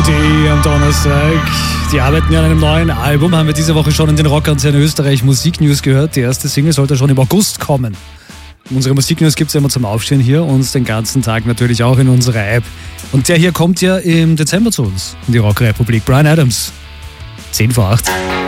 D am Donnerstag. Die arbeiten ja an einem neuen Album, haben wir diese Woche schon in den Rockkonzern Österreich Musiknews gehört. Die erste Single sollte schon im August kommen. Unsere Musiknews gibt es ja immer zum Aufstehen hier und den ganzen Tag natürlich auch in unserer App. Und der hier kommt ja im Dezember zu uns, in die Rockrepublik. Bryan Adams, 7 vor 8.